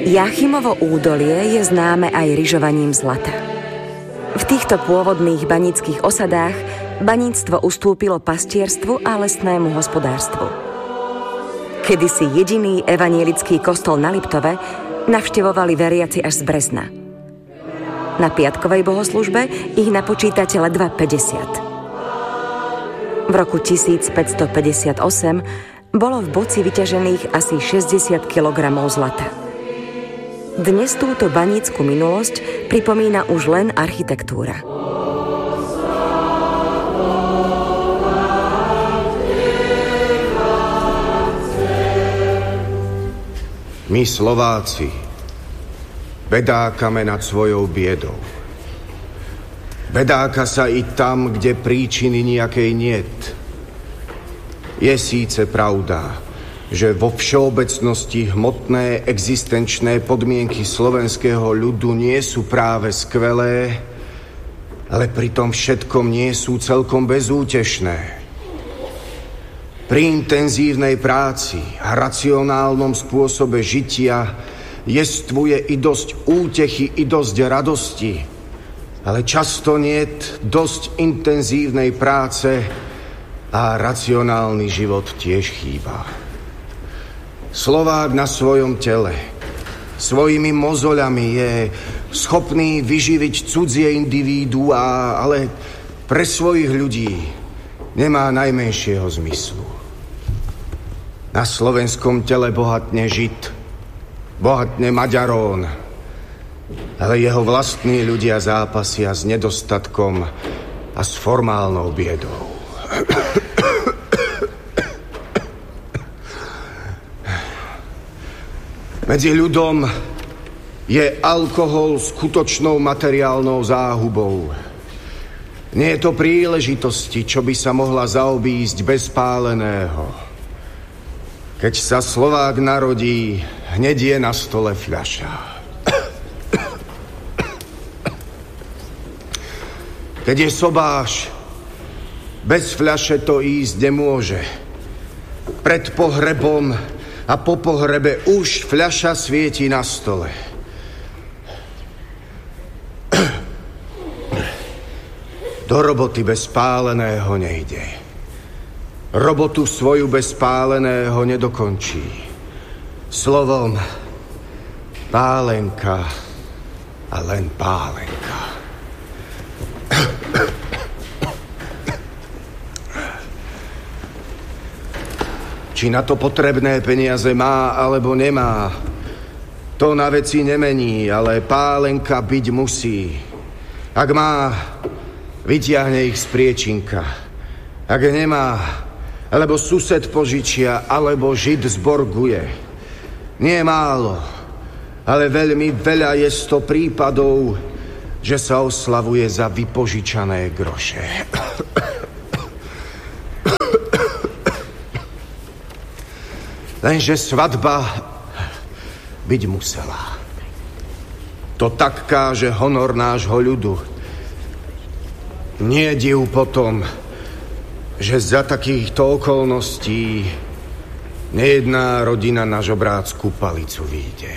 Jáchymovo údolie je známe aj ryžovaním zlata. V týchto pôvodných baníckych osadách baníctvo ustúpilo pastierstvu a lesnému hospodárstvu. Kedysi jediný evanielický kostol na Liptove navštevovali veriaci až z Brezna. Na piatkovej bohoslužbe ich napočítate ledva 50. V roku 1558 bolo v boci vyťažených asi 60 kg zlata. Dnes túto banícku minulosť pripomína už len architektúra. My Slováci bedákame nad svojou biedou. Bedáka sa i tam, kde príčiny nejakej niet. Je síce pravda, že vo všeobecnosti hmotné existenčné podmienky slovenského ľudu nie sú práve skvelé, ale pri tom všetkom nie sú celkom bezútešné. Pri intenzívnej práci a racionálnom spôsobe žitia jestvuje i dosť útechy, i dosť radosti, ale často niet dosť intenzívnej práce a racionálny život tiež chýba. Slovák na svojom tele, svojimi mozoľami je schopný vyživiť cudzie individuá, ale pre svojich ľudí nemá najmenšieho zmyslu. Na slovenskom tele bohatne Žid, bohatne Maďarón, ale jeho vlastní ľudia zápasia s nedostatkom a s formálnou biedou. Medzi ľudom je alkohol skutočnou materiálnou záhubou. Nie je to príležitosti, čo by sa mohla zaobísť bez páleného. Keď sa Slovák narodí, hneď je na stole fľaša. Keď je sobáš, bez fľaše to ísť nemôže. Pred pohrebom a po pohrebe už fľaša svieti na stole. Do roboty bez páleného nejde. Robotu svoju bez páleného nedokončí. Slovom, pálenka a len pálenka. Či na to potrebné peniaze má alebo nemá, to na veci nemení, ale pálenka byť musí. Ak má, vytiahne ich z priečinka. Ak nemá, alebo sused požičia, alebo Žid zborguje. Nie málo, ale veľmi veľa je sto prípadov, že sa oslavuje za vypožičané groše. Lenže svadba byť musela. To tak káže honor nášho ľudu. Nie div potom, že za takýchto okolností nejedná rodina na žobrácku palicu vyjde.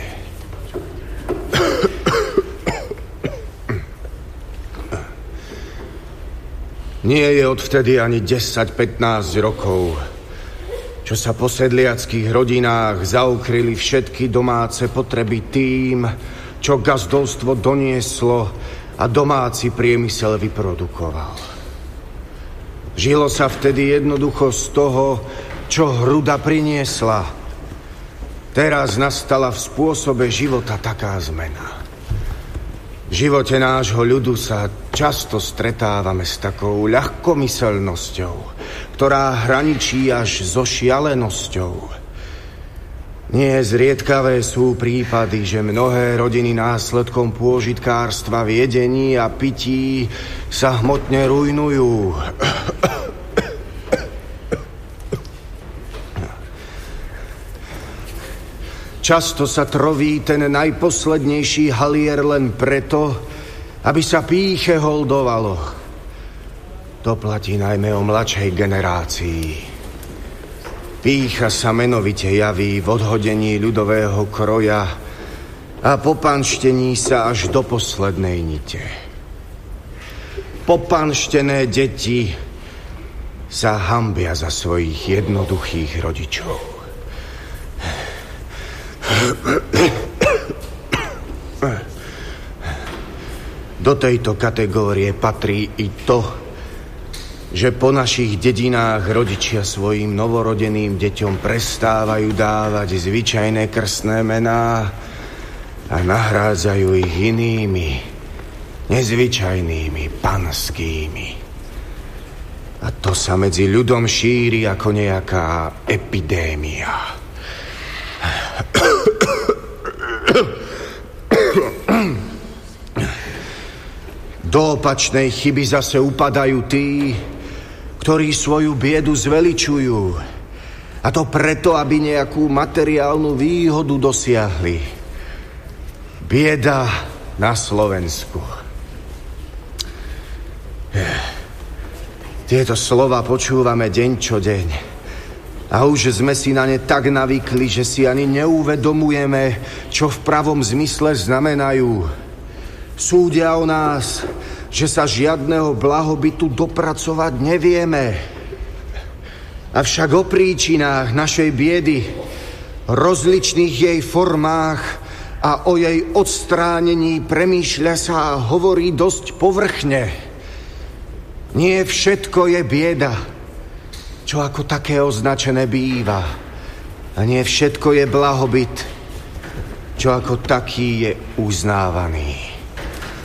Nie je odvtedy ani 10-15 rokov, čo sa po sedliackých rodinách zaukryli všetky domáce potreby tým, čo gazdovstvo donieslo a domáci priemysel vyprodukoval. Žilo sa vtedy jednoducho z toho, čo hruda priniesla. Teraz nastala v spôsobe života taká zmena. V živote nášho ľudu sa často stretávame s takou ľahkomyselnosťou, ktorá hraničí až so šialenosťou. Nie zriedkavé sú prípady, že mnohé rodiny následkom pôžitkárstva v jedení a pití sa hmotne rujnujú. Často sa troví ten najposlednejší halier len preto, aby sa pýche holdovalo. To platí najmä o mladšej generácii. Pýcha sa menovite javí v odhodení ľudového kroja a popanštení sa až do poslednej nite. Popanštené deti sa hanbia za svojich jednoduchých rodičov. Do tejto kategórie patrí i to, že po našich dedinách rodičia svojim novorodeným deťom prestávajú dávať zvyčajné krstné mená a nahrádzajú ich inými, nezvyčajnými, panskými. A to sa medzi ľudom šíri ako nejaká epidémia. Do opačnej chyby zase upadajú tí, ktorí svoju biedu zveličujú. A to preto, aby nejakú materiálnu výhodu dosiahli. Bieda na Slovensku. Tieto slova počúvame deň čo deň. A už sme si na ne tak navykli, že si ani neuvedomujeme, čo v pravom zmysle znamenajú. Súdia o nás, že sa žiadneho blahobytu dopracovať nevieme. Avšak o príčinách našej biedy, rozličných jej formách a o jej odstránení premýšľa sa a hovorí dosť povrchne. Nie všetko je bieda, čo ako také označené býva. A nie všetko je blahobyt, čo ako taký je uznávaný.